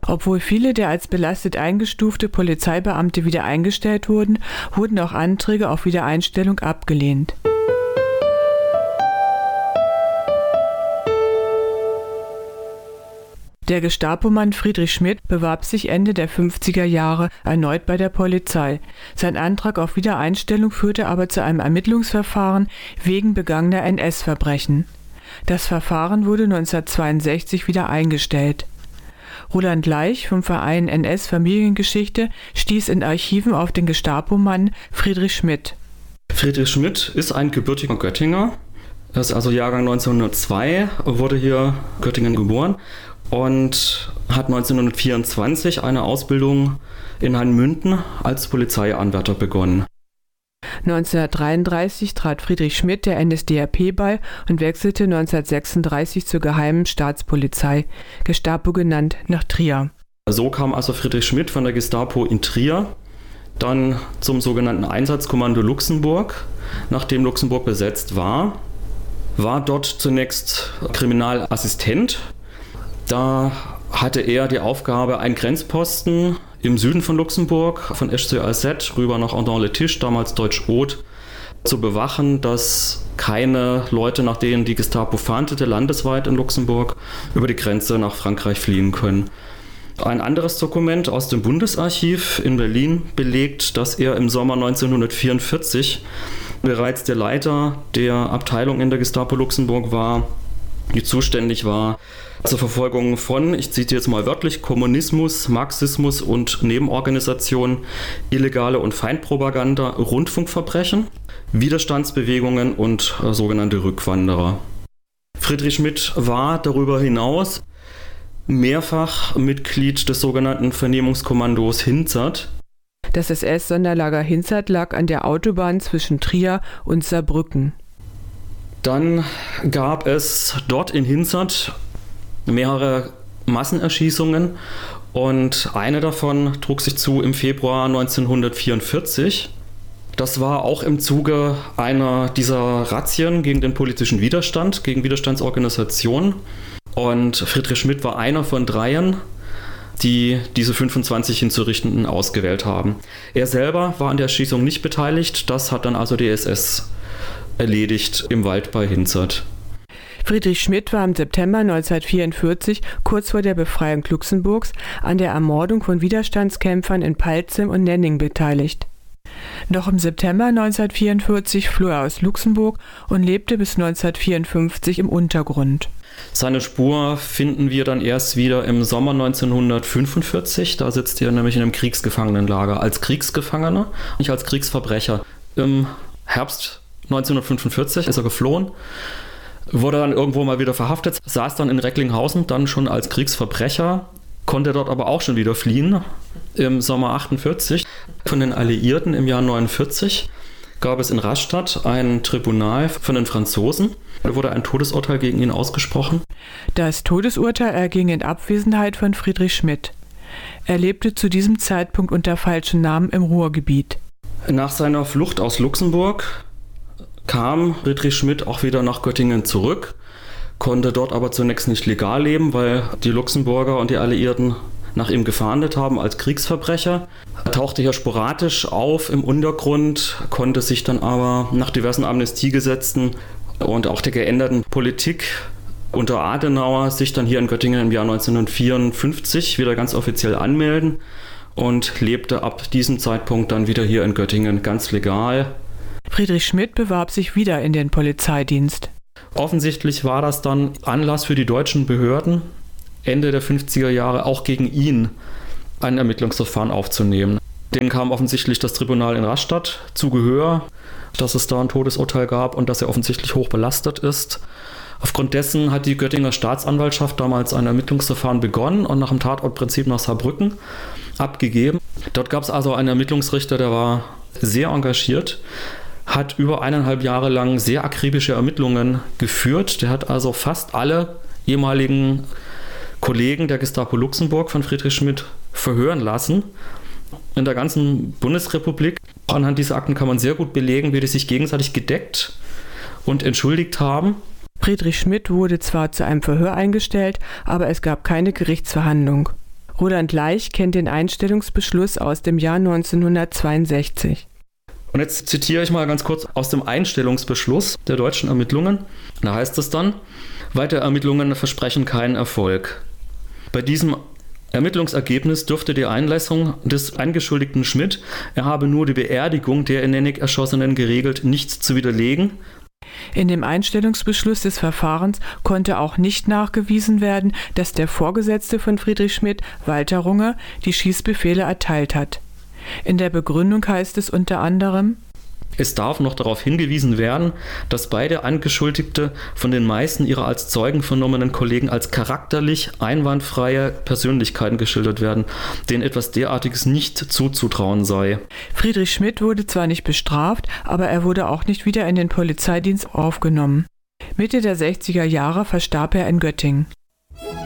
Obwohl viele der als belastet eingestufte Polizeibeamte wieder eingestellt wurden, wurden auch Anträge auf Wiedereinstellung abgelehnt. Der Gestapo-Mann Friedrich Schmidt bewarb sich Ende der 50er Jahre erneut bei der Polizei. Sein Antrag auf Wiedereinstellung führte aber zu einem Ermittlungsverfahren wegen begangener NS-Verbrechen. Das Verfahren wurde 1962 wieder eingestellt. Roland Leich vom Verein NS-Familiengeschichte stieß in Archiven auf den Gestapo-Mann Friedrich Schmidt. Friedrich Schmidt ist ein gebürtiger Göttinger. Er ist also Jahrgang 1902, wurde hier in Göttingen geboren und hat 1924 eine Ausbildung in Hanmünden als Polizeianwärter begonnen. 1933 trat Friedrich Schmidt der NSDAP bei und wechselte 1936 zur Geheimen Staatspolizei, Gestapo genannt, nach Trier. So kam also Friedrich Schmidt von der Gestapo in Trier dann zum sogenannten Einsatzkommando Luxemburg, nachdem Luxemburg besetzt war dort zunächst Kriminalassistent. Da hatte er die Aufgabe, einen Grenzposten im Süden von Luxemburg, von Esch-sur-Alzette rüber nach Andon-le-Tiche, damals Deutsch-Haute, zu bewachen, dass keine Leute, nach denen die Gestapo fahndete, landesweit in Luxemburg, über die Grenze nach Frankreich fliehen können. Ein anderes Dokument aus dem Bundesarchiv in Berlin belegt, dass er im Sommer 1944 bereits der Leiter der Abteilung in der Gestapo Luxemburg war, die zuständig war zur Verfolgung von, ich zitiere jetzt mal wörtlich, Kommunismus, Marxismus und Nebenorganisationen, illegale und Feindpropaganda, Rundfunkverbrechen, Widerstandsbewegungen und sogenannte Rückwanderer. Friedrich Schmidt war darüber hinaus mehrfach Mitglied des sogenannten Vernehmungskommandos Hinzert. Das SS-Sonderlager Hinzert lag an der Autobahn zwischen Trier und Saarbrücken. Dann gab es dort in Hinzert mehrere Massenerschießungen und eine davon trug sich zu im Februar 1944. Das war auch im Zuge einer dieser Razzien gegen den politischen Widerstand, gegen Widerstandsorganisationen. Und Friedrich Schmidt war einer von dreien, die diese 25 Hinzurichtenden ausgewählt haben. Er selber war an der Erschießung nicht beteiligt, das hat dann also die SS erledigt im Wald bei Hinzert. Friedrich Schmidt war im September 1944, kurz vor der Befreiung Luxemburgs, an der Ermordung von Widerstandskämpfern in Palzim und Nenning beteiligt. Noch im September 1944 floh er aus Luxemburg und lebte bis 1954 im Untergrund. Seine Spur finden wir dann erst wieder im Sommer 1945. Da sitzt er nämlich in einem Kriegsgefangenenlager als Kriegsgefangener, nicht als Kriegsverbrecher. Im Herbst 1945 ist er geflohen, wurde dann irgendwo mal wieder verhaftet, saß dann in Recklinghausen, dann schon als Kriegsverbrecher, konnte dort aber auch schon wieder fliehen im Sommer 48. Von den Alliierten im Jahr 49 gab es in Rastatt ein Tribunal von den Franzosen. Da wurde ein Todesurteil gegen ihn ausgesprochen. Das Todesurteil erging in Abwesenheit von Friedrich Schmidt. Er lebte zu diesem Zeitpunkt unter falschem Namen im Ruhrgebiet. Nach seiner Flucht aus Luxemburg kam Friedrich Schmidt auch wieder nach Göttingen zurück, konnte dort aber zunächst nicht legal leben, weil die Luxemburger und die Alliierten nach ihm gefahndet haben als Kriegsverbrecher. Er tauchte hier sporadisch auf im Untergrund, konnte sich dann aber nach diversen Amnestiegesetzen und auch der geänderten Politik unter Adenauer sich dann hier in Göttingen im Jahr 1954 wieder ganz offiziell anmelden und lebte ab diesem Zeitpunkt dann wieder hier in Göttingen ganz legal. Friedrich Schmidt bewarb sich wieder in den Polizeidienst. Offensichtlich war das dann Anlass für die deutschen Behörden, Ende der 50er Jahre auch gegen ihn ein Ermittlungsverfahren aufzunehmen. Dem kam offensichtlich das Tribunal in Rastatt zu Gehör, dass es da ein Todesurteil gab und dass er offensichtlich hoch belastet ist. Aufgrund dessen hat die Göttinger Staatsanwaltschaft damals ein Ermittlungsverfahren begonnen und nach dem Tatortprinzip nach Saarbrücken abgegeben. Dort gab es also einen Ermittlungsrichter, der war sehr engagiert, hat über 1,5 Jahre lang sehr akribische Ermittlungen geführt. Der hat also fast alle ehemaligen Kollegen der Gestapo Luxemburg von Friedrich Schmidt verhören lassen. In der ganzen Bundesrepublik. Anhand dieser Akten kann man sehr gut belegen, wie die sich gegenseitig gedeckt und entschuldigt haben. Friedrich Schmidt wurde zwar zu einem Verhör eingestellt, aber es gab keine Gerichtsverhandlung. Roland Leich kennt den Einstellungsbeschluss aus dem Jahr 1962. Und jetzt zitiere ich mal ganz kurz aus dem Einstellungsbeschluss der deutschen Ermittlungen. Da heißt es dann: Weitere Ermittlungen versprechen keinen Erfolg. Bei diesem Ermittlungsergebnis dürfte die Einlassung des Angeschuldigten Schmidt, er habe nur die Beerdigung der in Nennig Erschossenen geregelt, nichts zu widerlegen. In dem Einstellungsbeschluss des Verfahrens konnte auch nicht nachgewiesen werden, dass der Vorgesetzte von Friedrich Schmidt, Walter Runge, die Schießbefehle erteilt hat. In der Begründung heißt es unter anderem: Es darf noch darauf hingewiesen werden, dass beide Angeschuldigte von den meisten ihrer als Zeugen vernommenen Kollegen als charakterlich einwandfreie Persönlichkeiten geschildert werden, denen etwas derartiges nicht zuzutrauen sei. Friedrich Schmidt wurde zwar nicht bestraft, aber er wurde auch nicht wieder in den Polizeidienst aufgenommen. Mitte der 60er Jahre verstarb er in Göttingen.